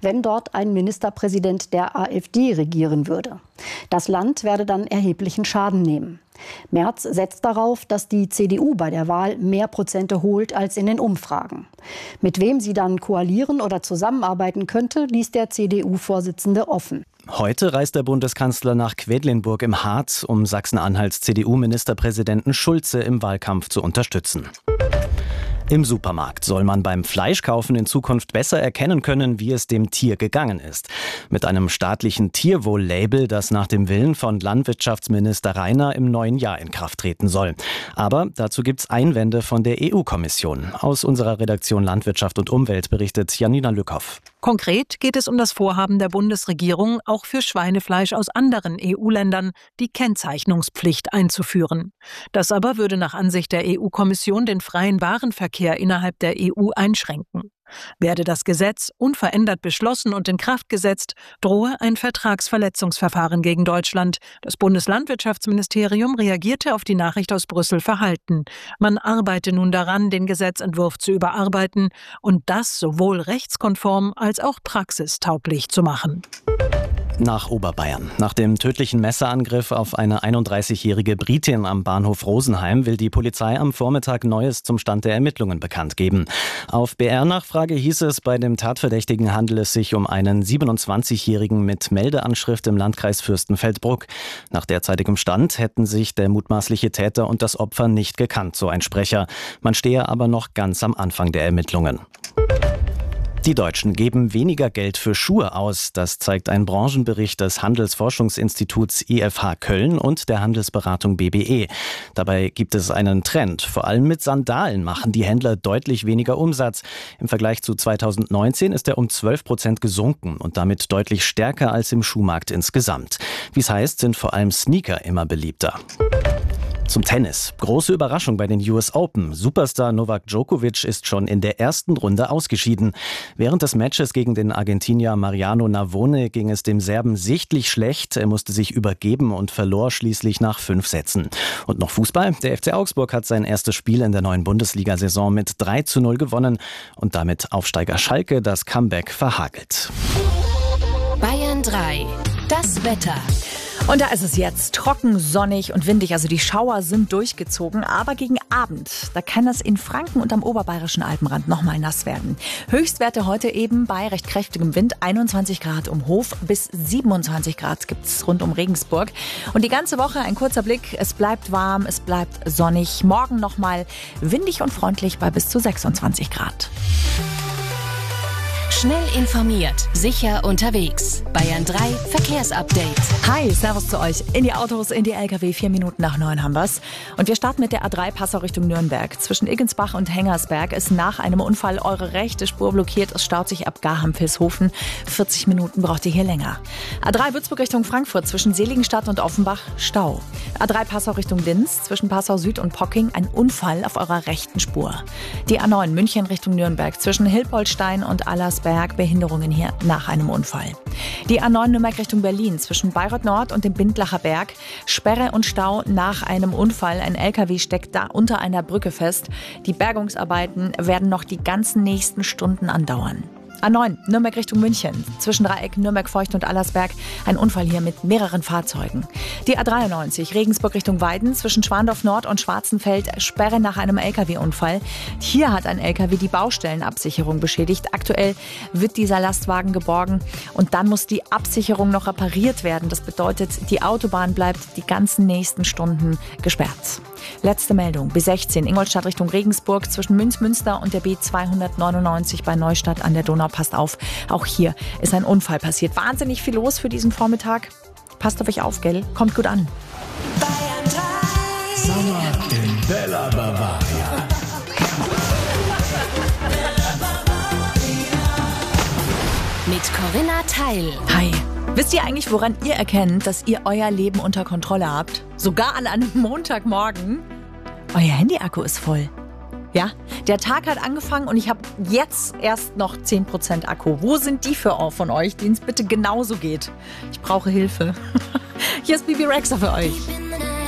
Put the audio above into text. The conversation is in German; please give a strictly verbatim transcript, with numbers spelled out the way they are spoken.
wenn dort ein Ministerpräsident der AfD regieren würde. Das Land werde dann erheblichen Schaden nehmen. Merz setzt darauf, dass die C D U bei der Wahl mehr Prozente holt als in den Umfragen. Mit wem sie dann koalieren oder zusammenarbeiten könnte, ließ der C D U-Vorsitzende offen. Heute reist der Bundeskanzler nach Quedlinburg im Harz, um Sachsen-Anhalts C D U-Ministerpräsidenten Schulze im Wahlkampf zu unterstützen. Im Supermarkt soll man beim Fleischkaufen in Zukunft besser erkennen können, wie es dem Tier gegangen ist. Mit einem staatlichen Tierwohl-Label, das nach dem Willen von Landwirtschaftsminister Rainer im neuen Jahr in Kraft treten soll. Aber dazu gibt's Einwände von der E U-Kommission. Aus unserer Redaktion Landwirtschaft und Umwelt berichtet Janina Lückhoff. Konkret geht es um das Vorhaben der Bundesregierung, auch für Schweinefleisch aus anderen E U-Ländern die Kennzeichnungspflicht einzuführen. Das aber würde nach Ansicht der E U-Kommission den freien Warenverkehr innerhalb der E U einschränken. Werde das Gesetz unverändert beschlossen und in Kraft gesetzt, drohe ein Vertragsverletzungsverfahren gegen Deutschland. Das Bundeslandwirtschaftsministerium reagierte auf die Nachricht aus Brüssel verhalten. Man arbeite nun daran, den Gesetzentwurf zu überarbeiten und das sowohl rechtskonform als auch praxistauglich zu machen. Nach Oberbayern. Nach dem tödlichen Messerangriff auf eine einunddreißigjährige Britin am Bahnhof Rosenheim will die Polizei am Vormittag Neues zum Stand der Ermittlungen bekannt geben. Auf B R-Nachfrage hieß es, bei dem Tatverdächtigen handele es sich um einen siebenundzwanzigjährigen mit Meldeanschrift im Landkreis Fürstenfeldbruck. Nach derzeitigem Stand hätten sich der mutmaßliche Täter und das Opfer nicht gekannt, so ein Sprecher. Man stehe aber noch ganz am Anfang der Ermittlungen. Die Deutschen geben weniger Geld für Schuhe aus. Das zeigt ein Branchenbericht des Handelsforschungsinstituts I F H Köln und der Handelsberatung B B E. Dabei gibt es einen Trend. Vor allem mit Sandalen machen die Händler deutlich weniger Umsatz. Im Vergleich zu zweitausendneunzehn ist er um zwölf Prozent gesunken und damit deutlich stärker als im Schuhmarkt insgesamt. Wie es heißt, sind vor allem Sneaker immer beliebter. Zum Tennis. Große Überraschung bei den U S Open. Superstar Novak Djokovic ist schon in der ersten Runde ausgeschieden. Während des Matches gegen den Argentinier Mariano Navone ging es dem Serben sichtlich schlecht. Er musste sich übergeben und verlor schließlich nach fünf Sätzen. Und noch Fußball. Der F C Augsburg hat sein erstes Spiel in der neuen Bundesliga-Saison mit drei zu null gewonnen und damit Aufsteiger Schalke das Comeback verhagelt. Bayern drei. Das Wetter. Und da ist es jetzt trocken, sonnig und windig. Also die Schauer sind durchgezogen. Aber gegen Abend, da kann es in Franken und am oberbayerischen Alpenrand nochmal nass werden. Höchstwerte heute eben bei recht kräftigem Wind. einundzwanzig Grad um Hof bis siebenundzwanzig Grad gibt's rund um Regensburg. Und die ganze Woche ein kurzer Blick. Es bleibt warm, es bleibt sonnig. Morgen nochmal windig und freundlich bei bis zu sechsundzwanzig Grad. Schnell informiert, sicher unterwegs. Bayern drei Verkehrsupdate. Hi, servus zu euch. In die Autos, in die L K W, vier Minuten nach neun haben wir's. Und wir starten mit der A drei Passau Richtung Nürnberg. Zwischen Iggensbach und Hengersberg ist nach einem Unfall eure rechte Spur blockiert. Es staut sich ab Garham-Vilshofen. vierzig Minuten braucht ihr hier länger. A drei Würzburg Richtung Frankfurt zwischen Seligenstadt und Offenbach Stau. A drei Passau Richtung Linz zwischen Passau Süd und Pocking ein Unfall auf eurer rechten Spur. Die A neun München Richtung Nürnberg zwischen Hilpoltstein und Allersberg. Behinderungen hier nach einem Unfall. Die A neun Nürnberg Richtung Berlin zwischen Bayreuth Nord und dem Bindlacher Berg. Sperre und Stau nach einem Unfall. Ein L K W steckt da unter einer Brücke fest. Die Bergungsarbeiten werden noch die ganzen nächsten Stunden andauern. A neun Nürnberg Richtung München. Zwischen Dreieck, Nürnberg-Feucht und Allersberg ein Unfall hier mit mehreren Fahrzeugen. Die A dreiundneunzig Regensburg Richtung Weiden. Zwischen Schwandorf Nord und Schwarzenfeld Sperre nach einem L K W-Unfall. Hier hat ein L K W die Baustellenabsicherung beschädigt. Aktuell wird dieser Lastwagen geborgen und dann muss die Absicherung noch repariert werden. Das bedeutet, die Autobahn bleibt die ganzen nächsten Stunden gesperrt. Letzte Meldung. B sechzehn Ingolstadt Richtung Regensburg zwischen Münz-Münster und der B zweihundertneunundneunzig bei Neustadt an der Donau. Passt auf, auch hier ist ein Unfall passiert. Wahnsinnig viel los für diesen Vormittag. Passt auf euch auf, gell? Kommt gut an. Bayern drei. Sommer in Bella Bavaria. Mit Corinna Teil. Hi. Wisst ihr eigentlich, woran ihr erkennt, dass ihr euer Leben unter Kontrolle habt? Sogar an einem Montagmorgen? Euer Handy-Akku ist voll. Ja, der Tag hat angefangen und ich habe jetzt erst noch zehn Prozent Akku. Wo sind die für von euch, denen es bitte genauso geht? Ich brauche Hilfe. Hier ist Bibi Rexha für euch.